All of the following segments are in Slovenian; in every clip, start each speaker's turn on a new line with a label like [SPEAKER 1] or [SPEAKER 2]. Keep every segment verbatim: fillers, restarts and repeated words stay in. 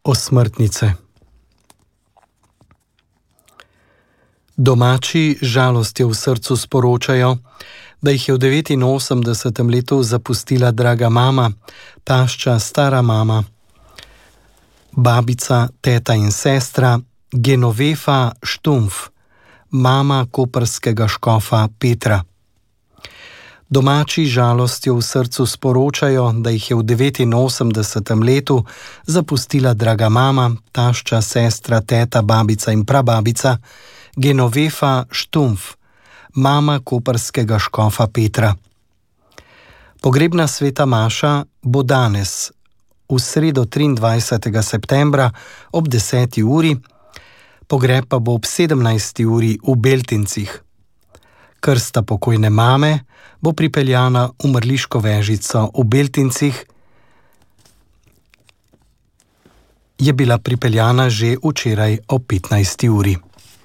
[SPEAKER 1] Osmrtnice. Domači žalostjo v srcu sporočajo, da jih je v devetinosemdesetem letu zapustila draga mama, tašča stara mama, babica, teta in sestra Genovefa Štumf, mama koprskega škofa Petra. Domači žalostjo v srcu sporočajo, da jih je v devetinosemdesetem letu zapustila draga mama, tašča, sestra, teta, babica in prababica Genovefa Štumf, mama koprskega škofa Petra. Pogrebna sveta maša bo danes, v sredo triindvajsetega septembra ob deseti uri, pogreb pa bo ob sedemnajsti uri v Beltincih. Krsta pokojne mame bo pripeljana v mrliško vežico v Beltincih, je bila pripeljana že včeraj ob petnajsti uri.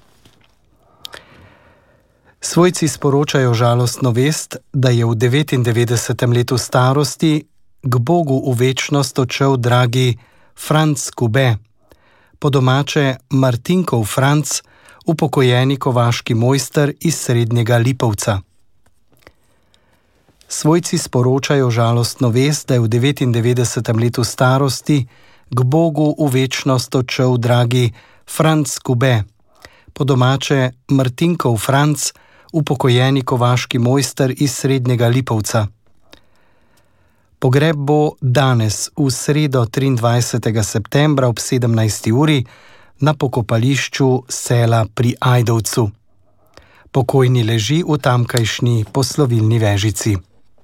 [SPEAKER 1] Svojci sporočajo žalostno vest, da je v devetindevetdesetem letu starosti k Bogu v večnost odšel dragi Franc Kube, po domače Martinkov Franc, upokojeni kovaški mojster iz Srednjega Lipovca. Svojci sporočajo žalostno vest, da je v devetindevetdesetem letu starosti k Bogu v večnost odšel dragi Franc Kube, po domače Martinkov Franc, upokojeni kovaški mojster iz Srednjega Lipovca. Pogreb bo danes, v sredo triindvajsetega septembra ob sedemnajsti uri na pokopališču Sela pri Ajdovcu. Pokojni leži v tamkajšnji poslovilni vežici.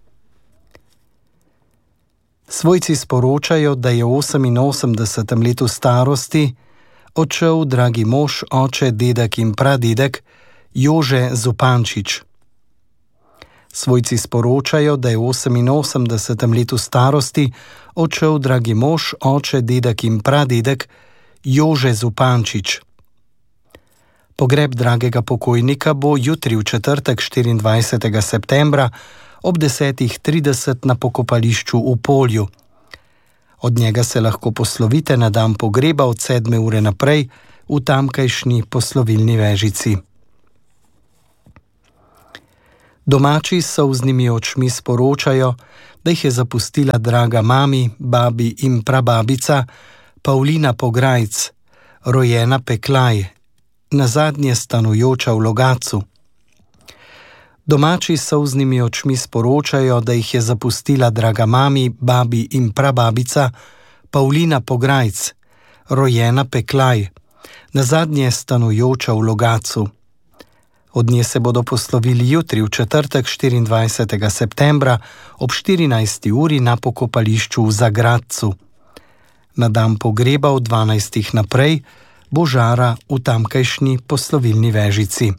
[SPEAKER 1] Svojci sporočajo, da je v oseminosemdesetem letu starosti odšel dragi mož, oče, dedek in pradedek Jože Zupančič. Svojci sporočajo, da je v oseminosemdesetem letu starosti odšel dragi mož, oče, dedek in pradedek Jože Zupančič. Pogreb dragega pokojnika bo jutri v četrtek štiriindvajsetega septembra ob desetih trideset na pokopališču v Polju. Od njega se lahko poslovite na dan pogreba od sedme ure naprej v tamkajšnji poslovilni vežici. Domači s solznimi očmi sporočajo, da jih je zapustila draga mami, babi in prababica Pavlina Pograjc, rojena Peklaj, nazadnje stanujoča v Logatcu. Domači s solznimi očmi sporočajo, da jih je zapustila draga mami, babi in prababica Pavlina Pograjc, rojena Peklaj, nazadnje stanujoča v Logatcu. Od nje se bodo poslovili jutri v četrtek štiriindvajsetega septembra ob štirinajsti uri na pokopališču v Zagradcu. Na dan pogreba od dvanajstih naprej bo žara v tamkajšnji poslovilni vežici.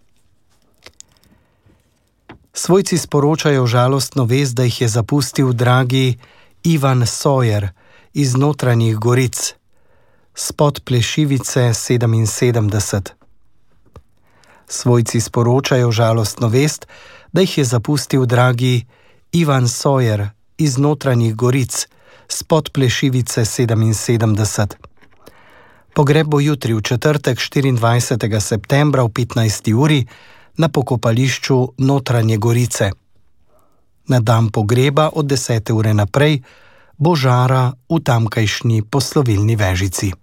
[SPEAKER 1] Svojci sporočajo žalostno vest, da jih je zapustil dragi Ivan Sojer iz Notranjih Goric, spod Plešivice sedeminsedemdeset. Svojci sporočajo žalostno vest, da jih je zapustil dragi Ivan Sojer iz Notranjih Goric, spod Plešivice sedeminsedemdeset. Pogreb bo jutri v četrtek štiriindvajsetega septembra v petnajsti uri na pokopališču Notranje Gorice. Na dan pogreba od desete ure naprej bo žara v tamkajšnji poslovilni vežici.